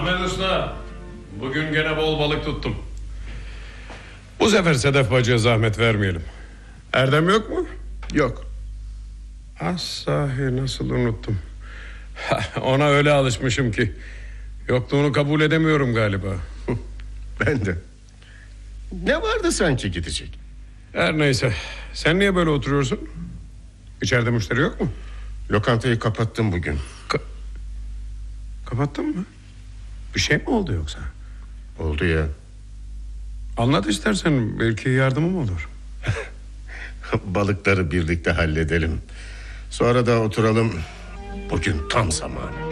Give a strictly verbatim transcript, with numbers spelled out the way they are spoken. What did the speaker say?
Ahmet Usta, bugün gene bol balık tuttum. Bu sefer Sedef Bacı'ya zahmet vermeyelim. Erdem yok mu? Yok. Ah sahi, nasıl unuttum. Ona öyle alışmışım ki yokluğunu kabul edemiyorum galiba. Ben de. Ne vardı sanki gidecek? Her neyse, sen niye böyle oturuyorsun? İçeride müşteri yok mu? Lokantayı kapattım bugün. Ka- Kapattın mı? Bir şey mi oldu yoksa? Oldu ya. Anlat istersen, belki yardımım olur. Balıkları birlikte halledelim. Sonra da oturalım. Bugün tam zamanı.